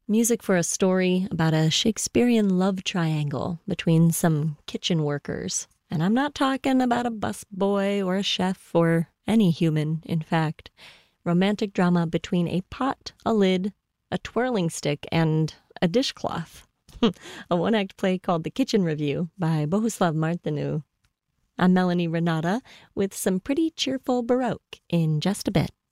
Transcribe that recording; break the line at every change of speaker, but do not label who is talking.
Music for a story about a Shakespearean love triangle between some kitchen workers. And I'm not talking about a busboy or a chef or any human, in fact. Romantic drama between a pot, a lid, a twirling stick, and a dishcloth. A one-act play called The Kitchen Review by Bohuslav Martinu. I'm Melanie Renata with some pretty cheerful Baroque in just a bit.